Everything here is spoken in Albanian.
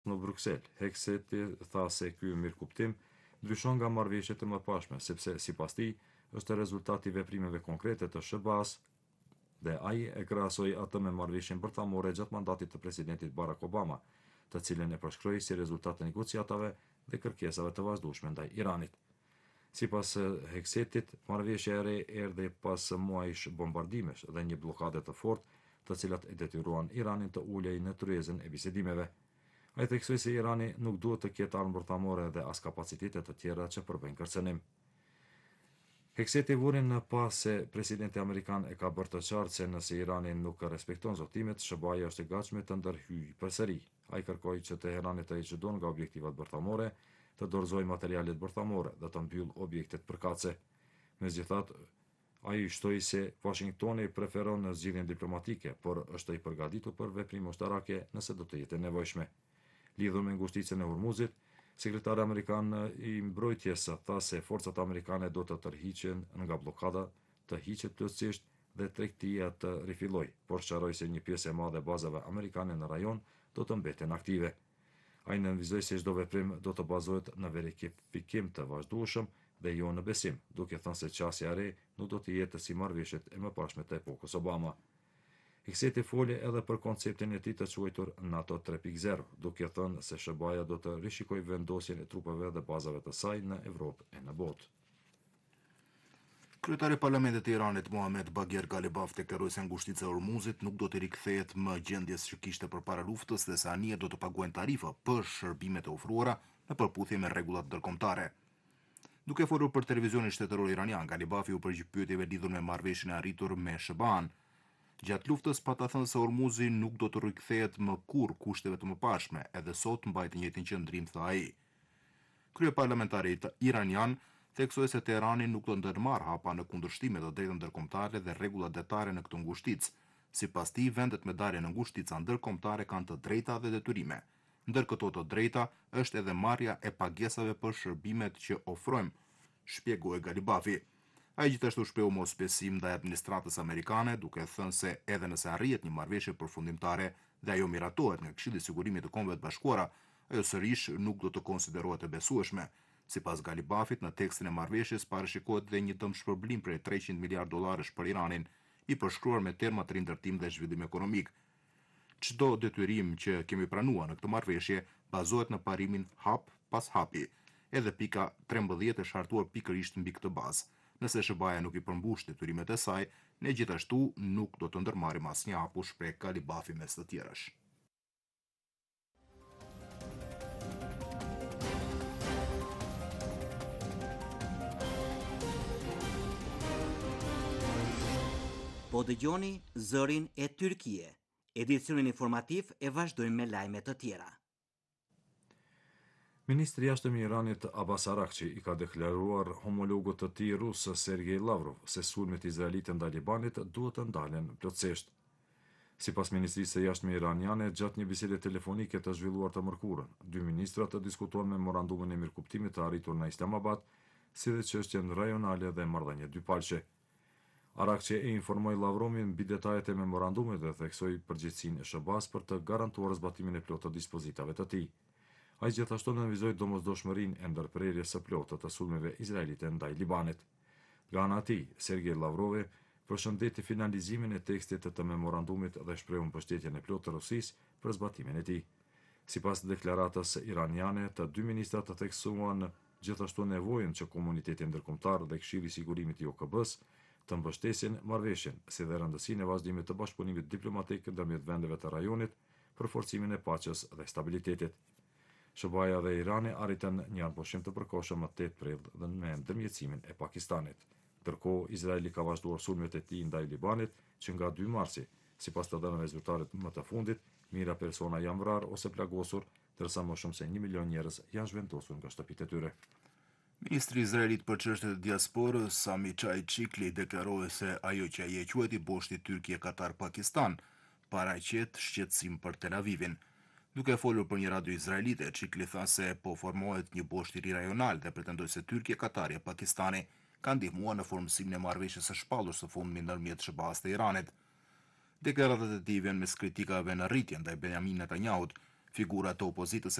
në Bruksel. Hekseti tha se ky mirëkuptim ndryshon nga marrëveshjet e mëparshme, sepse sipas tij është rezultati i veprimeve konkrete të SBA-s dhe ai e krahasoi atë me marrëveshjen bërthamore gjatë mandatit të presidentit Barack Obama, të cilën e përshkroi si rezultat të negociatave dhe kërkesave të vazhdueshme ndaj Iranit. Sipas Heksetit, marrëveshja e re erdhi pas muajsh bombardimesh dhe një bllokade të fortë, të cilat e detyruan Iranin të ulej në tryezën e bisedimeve. Ai theksoi se Irani nuk duhet të ketë armë bërthamore dhe as kapacitete të tjera që përbëjnë kërcënim. Hekseti vuri në pas se presidenti amerikan e ka bërë të qartë se nëse Irani nuk respekton zotimet, SBA-ja është e gatshme të ndërhyjë përsëri. Ai kërkoi që Teherani të heqë dorë nga objektivat bërthamore, të dorëzojë materialet bërthamore dhe të mbyll objektet përkatëse. Megjithatë, ai shtoi se Washingtoni preferon zgjidhjen diplomatike, por është i përgatitur për veprime ushtarake nëse do të jetë e nevojshme. Lidhur me ngushticën e Hormuzit, sekretari amerikan i mbrojtjes tha se forcat amerikane do të tërhiqen nga bllokada, të hiqet plotësisht dhe tregtia të rifilloj, por sqaroi se një pjesë e madhe e bazave amerikane në rajon do të mbeten aktive. Ai nënvizoi se çdo veprim do të bazohet në verifikim të vazhdueshëm dhe jo në besim, duke thënë se qasja e re nuk do të jetë si marrëveshjet e mëparshme të epokës Obama. Hekseti foli edhe për konceptin e tij të quajtur NATO 3.0, duke thënë se SBA-ja do të rishikojë vendosjen e trupave dhe bazave të saj në Evropë e në botë. Kryetari i Parlamentit të Iranit Mohamed Bagher Ghalibaf deklaroi se ngushtica e Hormuzit nuk do të rikthehet më gjendjes që kishte përpara luftës dhe se anije do të paguajnë tarifa për shërbimet e ofruara në përputhje me rregullat ndërkombëtare. Duke folur për televizionin shtetëror iranian, Ghalibafi u përgjigj pyetjeve lidhur me marrëveshjen e arritur me SBA-n. Gjatë luftës pata thënë se Hormuzi nuk do të rikthehet më kurrë kushteve të mëparshme, edhe sot mbajtë të njëjtin qëndrim, tha ai. Kryeparlamentari iranian theksoi se Teherani nuk do ndërmarrë hapa në kundërshtim të drejtën ndërkombëtare dhe rregullat detare në këtë ngushticë. Sipas tij, vendet me darje në ngushtica ndërkombëtare kanë të drejta dhe detyrime. Ndër këto të drejta është edhe marrja e pagesave për shërbimet që ofrojmë, shpjegoi Ghalibafi. Ai gjithashtu shprehu mosbesim ndaj administratës amerikane, duke thënë se edhe nëse arrihet një marrëveshje përfundimtare dhe ajo miratohet nga Këshilli i Sigurimit të Kombeve të Bashkuara, ajo sërish nuk do të konsiderohet e besueshme. Sipas Ghalibafit, në tekstin e marrëveshjes parashikohet dhe një dëmshpërblim prej 300 miliard dollarësh për Iranin, i përshkruar me terma të rindërtim dhe zhvillim ekonomik. Çdo detyrim që kemi pranuar në këtë marrëveshje bazohet në parimin hap pas hapi. Edhe pika 13 është hartuar pikërisht mbi këtë bazë. Nëse SBA-ja nuk i përmbush detyrimet e saj, ne gjithashtu nuk do të ndërmarrim asnjë hapu, shpreh Ghalibafi mes të tjerësh. Po dëgjoni zërin e Tyrkie. Edicionin informativ e vazhdojmë me lajme të tjera. Ministri i jashtëm i Iranit Abbas Araghchi i ka deklaruar homologut të tij rus Sergej Lavrov se sulmet izraelite ndaj Libanit duhet të ndalen plotësisht. Sipas Ministrisë së Jashtme iraniane, gjatë një bisede telefonike të zhvilluar të mërkurën, dy ministrat të diskutuan memorandumin e mirëkuptimit të arritur në Islamabad, si dhe çështjen rajonale dhe marrëdhënie dypalqe. Araghchi e informoi Lavrovin mbi detajet e memorandumit dhe theksoi përgjegjësinë e SBA-s për të garantuar zbatimin e plotë të dispozitave të tij. Ai gjithashtu nënvizoi domosdoshmërinë e ndërprerjes së plotë të sulmeve izraelite ndaj Libanit. Nga ana e tij, Sergej Lavrov përshëndeti finalizimin e tekstit të memorandumit dhe shprehu mbështetjen e plotë të Rusisë për zbatimin e tij. Sipas deklaratës iraniane, të dy ministrat të theksuan gjithashtu nevojën që komuniteti ndërkombëtar dhe Këshilli i Sigurimit i OKB-s të mbështesin marrëveshjen, si dhe rëndësinë e vazhdimit të bashkëpunimit diplomatik ndërmjet vendeve të rajonit për forcimin e paqes dhe stabilitetit. SBA-ja dhe Irani arritën një anëpushim të përkohshëm më 8 prill dhe me ndërmjetësimin e Pakistanit. Ndërkohë, Izraeli ka vazhduar sulmet e tij ndaj Libanit që nga 2 marsi, sipas të dhënave zyrtare më të fundit, mijëra persona janë vrarë ose plagosur, ndërsa më shumë se 1 milion njerëz janë zhvendosur nga shtëpitë e tyre. Ministri izraelit për çështjet e diasporës Sami Çajçikli deklaroi se ajo që ai e quajti boshti Turqie-Katar-Pakistan paraqet shqetësim për Tel Avivin. Duke folur për një radio izraelite, Çikli tha se po formohet një boshti rajonal dhe pretendoi se Turqia-Katari e Pakistani kanë ndihmuar në formësimin e marrëveshjes së shpallur së fundmi ndërmjet SBA-s të Iranit. Deklaratat e tij vijnë mes kritikave në rritje ndaj Benjamin Netanyahut, Figurat e opozitës